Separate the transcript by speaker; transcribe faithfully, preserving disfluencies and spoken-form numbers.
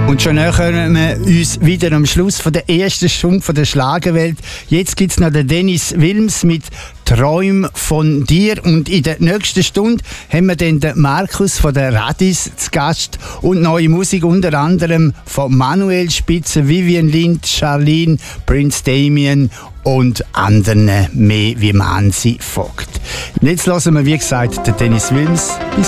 Speaker 1: Und schon nähern wir uns wieder am Schluss von der ersten Stunde von der Schlagerwelt. Jetzt gibt es noch den Dennis Wilms mit «Träum von dir». Und in der nächsten Stunde haben wir dann den Markus von der Radis zu Gast und neue Musik unter anderem von Manuel Spitzer, Vivian Lind, Charlene, Prince Damien und anderen mehr, wie man sie folgt. Jetzt hören wir, wie gesagt, den Dennis Wilms.